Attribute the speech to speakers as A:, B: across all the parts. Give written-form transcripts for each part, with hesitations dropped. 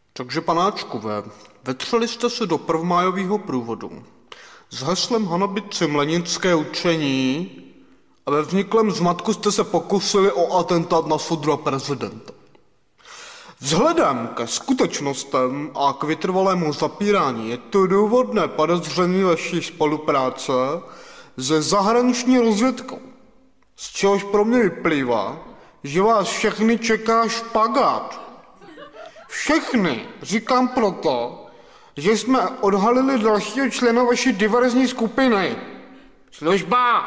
A: Takže panáčkové, vetřeli jste se do prvmájového průvodu s heslem hanobit si mlenické učení a ve vzniklém zmatku jste se pokusili o atentát na sudra prezidenta. Vzhledem ke skutečnostem a k vytrvalému zapírání je to důvodné podezření vaší spolupráce se zahraniční rozvědkou, z čehož pro mě vyplývá, že vás všechny čeká špagát. Všechny říkám proto, že jsme odhalili dalšího člena vaší diverzní skupiny. Služba!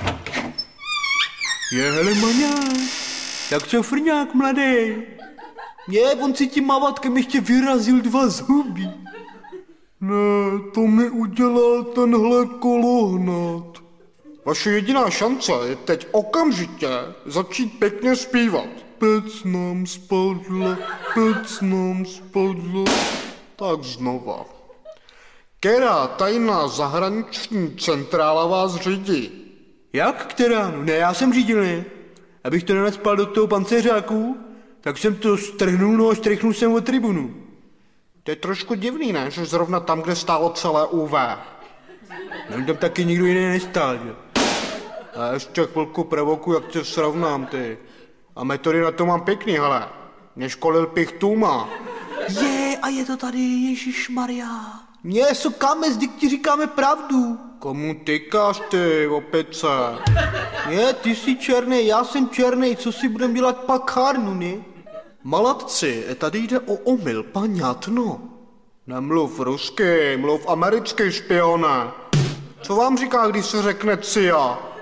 B: Hele, maňák, jak co frňák, mladý? On si tím mavatkem ještě vyrazil 2 zuby.
A: Ne, to mi udělal tenhle kolohnat. Vaše jediná šance je teď okamžitě začít pěkně zpívat. Pec nám spadla, pec nám spadla. Tak znova. Která tajná zahraniční centrála vás řídí?
B: Jak která? No ne, já jsem řídil, ne? Abych to nenacpal do toho pancéřáku, tak jsem to strhnul, no a štrichnul jsem o tribunu.
A: To je trošku divný, ne? Že zrovna tam, kde stálo celé UV.
B: No tam taky nikdo jiný nestál, že?
A: A ještě chvilku provoku, jak tě srovnám, ty. A metody na to mám pěkný, hele. Mě školil Pichtůma.
B: A je to tady, ježišmarja. Něco kámez, vždyť ti říkáme pravdu.
A: Komu tykáš ty, opice?
B: Ty jsi černý, já jsem černý, co si budem dělat pakárnu, ne?
A: Malatci, tady jde o omyl, paňatno. Nemluv rusky, mluv americky, špione. Co vám říká, když se řekne CIA?